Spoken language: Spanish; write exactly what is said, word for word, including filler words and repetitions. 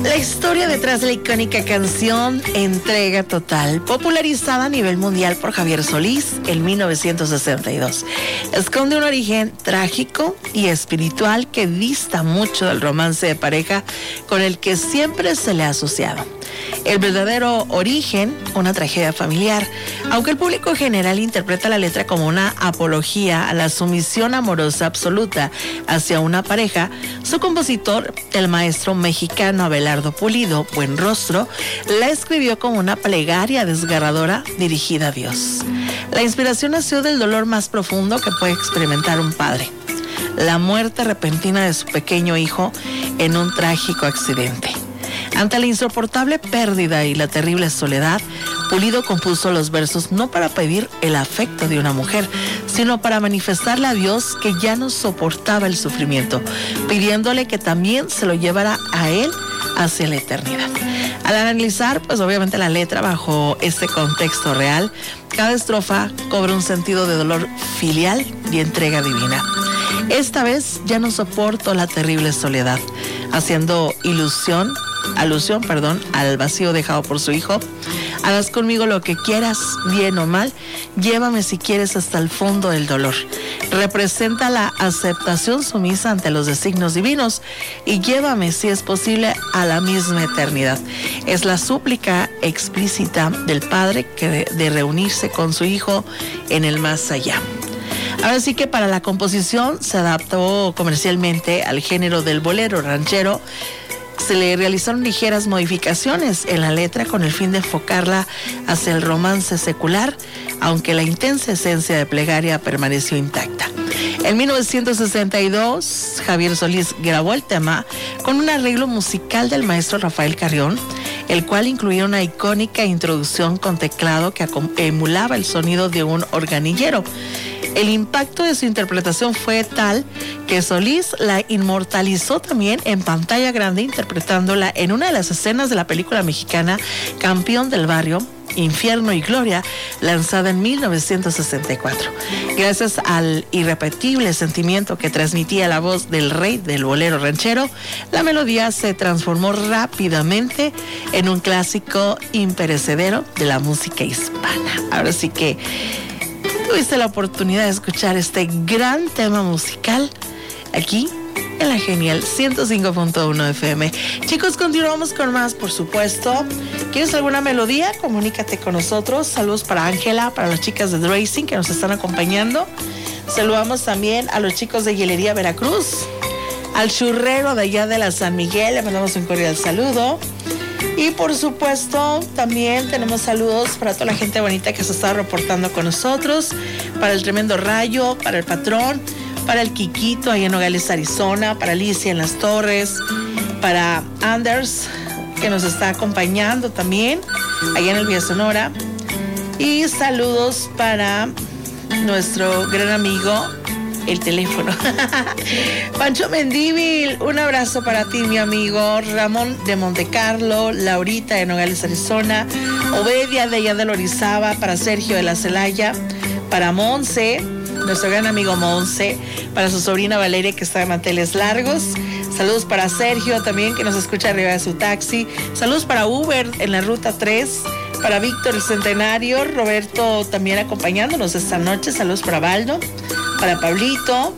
La historia detrás de la icónica canción Entrega Total, popularizada a nivel mundial por Javier Solís en mil novecientos sesenta y dos, esconde un origen trágico y espiritual que dista mucho del romance de pareja con el que siempre se le ha asociado. El verdadero origen, una tragedia familiar, aunque el público general interpreta la letra como una apología a la sumisión amorosa absoluta hacia una pareja, su compositor, el maestro mexicano Abelardo Pulido Buenrostro, la escribió como una plegaria desgarradora dirigida a Dios. La inspiración nació del dolor más profundo que puede experimentar un padre: la muerte repentina de su pequeño hijo en un trágico accidente. Ante la insoportable pérdida y la terrible soledad, Pulido compuso los versos no para pedir el afecto de una mujer, sino para manifestarle a Dios que ya no soportaba el sufrimiento, pidiéndole que también se lo llevara a él hacia la eternidad. Al analizar, pues obviamente la letra bajo este contexto real, cada estrofa cobra un sentido de dolor filial y entrega divina. Esta vez ya no soporto la terrible soledad, haciendo ilusión alusión, perdón, al vacío dejado por su hijo. Hagas conmigo lo que quieras, bien o mal, llévame si quieres hasta el fondo del dolor. Representa la aceptación sumisa ante los designios divinos y llévame, si es posible, a la misma eternidad. Es la súplica explícita del padre que de, de reunirse con su hijo en el más allá. Ahora sí que para la composición se adaptó comercialmente al género del bolero ranchero. Se le realizaron ligeras modificaciones en la letra con el fin de enfocarla hacia el romance secular, aunque la intensa esencia de plegaria permaneció intacta. En mil novecientos sesenta y dos, Javier Solís grabó el tema con un arreglo musical del maestro Rafael Carrión, el cual incluía una icónica introducción con teclado que emulaba el sonido de un organillero. El impacto de su interpretación fue tal que Solís la inmortalizó también en pantalla grande, interpretándola en una de las escenas de la película mexicana Campeón del Barrio, Infierno y Gloria, lanzada en mil novecientos sesenta y cuatro. Gracias al irrepetible sentimiento que transmitía la voz del rey del bolero ranchero, la melodía se transformó rápidamente en un clásico imperecedero de la música hispana. Ahora sí que tuviste la oportunidad de escuchar este gran tema musical aquí en la Genial ciento cinco punto uno F M. Chicos, continuamos con más, por supuesto. ¿Quieres alguna melodía? Comunícate con nosotros. Saludos para Ángela, para las chicas de Racing que nos están acompañando. Saludamos también a los chicos de Hielería Veracruz, al churrero de allá de la San Miguel, le mandamos un cordial saludo. Y por supuesto, también tenemos saludos para toda la gente bonita que se está reportando con nosotros, para el Tremendo Rayo, para el Patrón, para el Quiquito allá en Nogales, Arizona, para Alicia en Las Torres, para Anders, que nos está acompañando también allá en el Villa Sonora. Y saludos para nuestro gran amigo, el teléfono. Pancho Mendívil, un abrazo para ti, mi amigo. Ramón de Montecarlo, Laurita de Nogales, Arizona, Obedia de allá de Lorizaba, para Sergio de la Celaya, para Monse, nuestro gran amigo Monse, para su sobrina Valeria que está de manteles largos. Saludos para Sergio también, que nos escucha arriba de su taxi. Saludos para Uber en la ruta tres. Para Víctor el Centenario, Roberto también acompañándonos esta noche. Saludos para Baldo, para Pablito,